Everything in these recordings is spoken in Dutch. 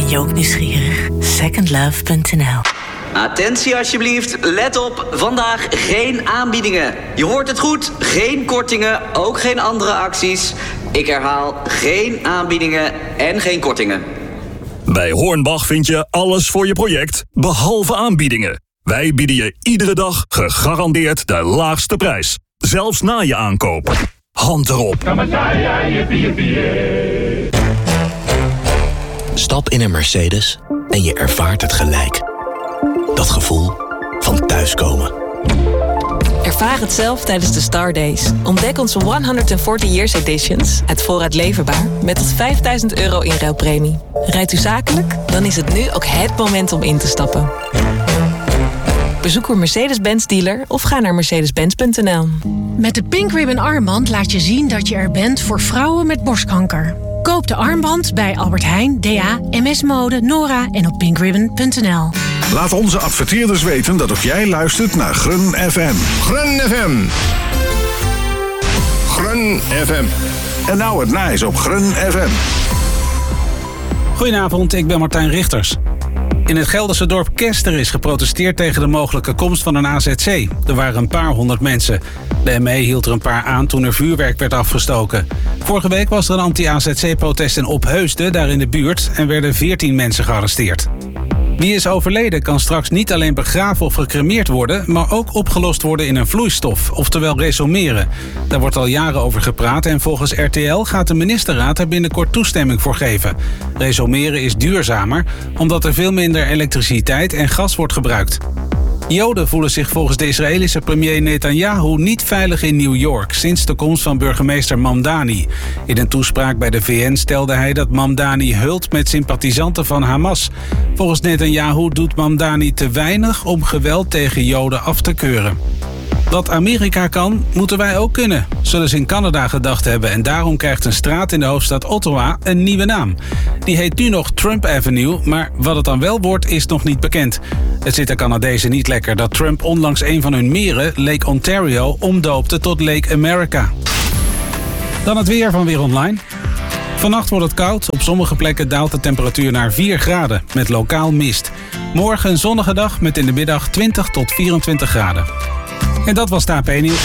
Ben je ook nieuwsgierig? Secondlove.nl. Attentie alsjeblieft, let op, vandaag geen aanbiedingen. Je hoort het goed, geen kortingen, ook geen andere acties. Ik herhaal, geen aanbiedingen en geen kortingen. Bij Hornbach vind je alles voor je project, behalve aanbiedingen. Wij bieden je iedere dag gegarandeerd de laagste prijs. Zelfs na je aankoop. Hand erop. Stap in een Mercedes en je ervaart het gelijk. Dat gevoel van thuiskomen. Ervaar het zelf tijdens de Star Days. Ontdek onze 140 Years Editions uit voorraad leverbaar met tot €5.000 inruilpremie. Rijdt u zakelijk? Dan is het nu ook het moment om in te stappen. Bezoek een Mercedes-Benz dealer of ga naar mercedes-benz.nl. Met de Pink Ribbon armband laat je zien dat je er bent voor vrouwen met borstkanker. Koop de armband bij Albert Heijn, DA, MS Mode, Nora en op pinkribbon.nl. Laat onze adverteerders weten dat ook jij luistert naar Grun FM. Grun FM. Grun FM. En nou het nice op Grun FM. Goedenavond, ik ben Martijn Richters. In het Gelderse dorp Kester is geprotesteerd tegen de mogelijke komst van een AZC. Er waren een paar honderd mensen. De ME hield er een paar aan toen er vuurwerk werd afgestoken. Vorige week was er een anti-AZC-protest in Opheusden, daar in de buurt, en werden 14 mensen gearresteerd. Wie is overleden kan straks niet alleen begraven of gecremeerd worden, maar ook opgelost worden in een vloeistof, oftewel resomeren. Daar wordt al jaren over gepraat en volgens RTL gaat de ministerraad er binnenkort toestemming voor geven. Resomeren is duurzamer, omdat er veel minder elektriciteit en gas wordt gebruikt. Joden voelen zich volgens de Israëlische premier Netanyahu niet veilig in New York sinds de komst van burgemeester Mamdani. In een toespraak bij de VN stelde hij dat Mamdani heult met sympathisanten van Hamas. Volgens Netanyahu doet Mamdani te weinig om geweld tegen Joden af te keuren. Wat Amerika kan, moeten wij ook kunnen, zullen ze in Canada gedacht hebben. En daarom krijgt een straat in de hoofdstad Ottawa een nieuwe naam. Die heet nu nog Trump Avenue, maar wat het dan wel wordt is nog niet bekend. Het zit de Canadezen niet lekker dat Trump onlangs een van hun meren, Lake Ontario, omdoopte tot Lake America. Dan het weer van Weer Online. Vannacht wordt het koud. Op sommige plekken daalt de temperatuur naar 4 graden, met lokaal mist. Morgen een zonnige dag met in de middag 20 tot 24 graden. En dat was de AP Nieuws.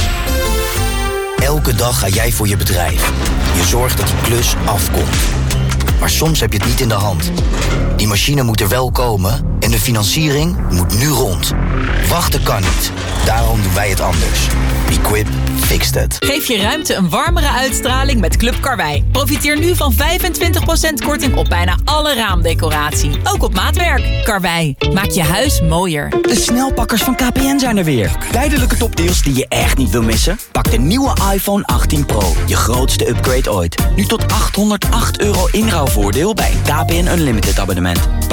Elke dag ga jij voor je bedrijf. Je zorgt dat die klus afkomt. Maar soms heb je het niet in de hand. Die machine moet er wel komen en de financiering moet nu rond. Wachten kan niet. Daarom doen wij het anders. Equip fixed it. Geef je ruimte een warmere uitstraling met Club Karwei. Profiteer nu van 25% korting op bijna alle raamdecoratie. Ook op maatwerk. Karwei, maak je huis mooier. De snelpakkers van KPN zijn er weer. Tijdelijke topdeals die je echt niet wil missen? Pak de nieuwe iPhone 18 Pro. Je grootste upgrade ooit. Nu tot €808 inruilvoordeel bij een KPN Unlimited abonnement.